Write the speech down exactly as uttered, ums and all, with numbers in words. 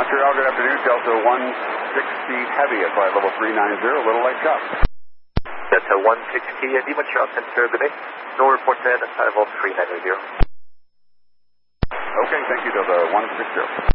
Montreal, good afternoon. Delta one sixty heavy at flight level three nine zero, Little Lake Cup. Delta one sixty heavy, Montreal Center, good day. No report at flight level three nine zero. Okay, thank you, Delta one sixty.